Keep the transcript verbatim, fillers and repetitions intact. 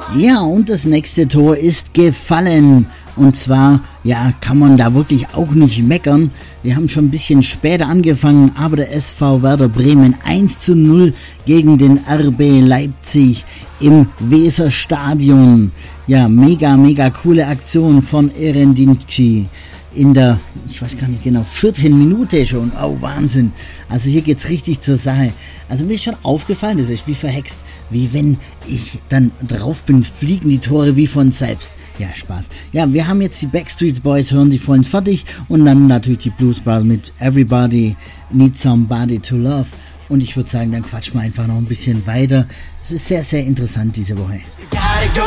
Ja, und das nächste Tor ist gefallen. Und zwar, ja, kann man da wirklich auch nicht meckern. Wir haben schon ein bisschen später angefangen, aber der S V Werder Bremen eins zu null gegen den R B Leipzig im Weserstadion. Ja, mega, mega coole Aktion von Erendinci. In der, ich weiß gar nicht genau, vierten Minute schon. Oh, Wahnsinn. Also hier geht's richtig zur Sache. Also mir ist schon aufgefallen, das ist wie verhext. Wie wenn ich dann drauf bin, fliegen die Tore wie von selbst. Ja, Spaß. Ja, wir haben jetzt die Backstreet Boys, hören die vorhin fertig. Und dann natürlich die Blues Brothers mit Everybody Needs Somebody to Love. Und ich würde sagen, dann quatschen wir einfach noch ein bisschen weiter. Es ist sehr, sehr interessant diese Woche. Gotta go